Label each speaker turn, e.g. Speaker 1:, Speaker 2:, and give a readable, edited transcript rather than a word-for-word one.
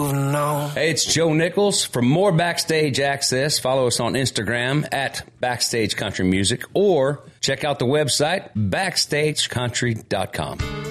Speaker 1: Hey, it's Joe Nichols. For more Backstage access, follow us on Instagram at Backstage Country Music or check out the website BackstageCountry.com.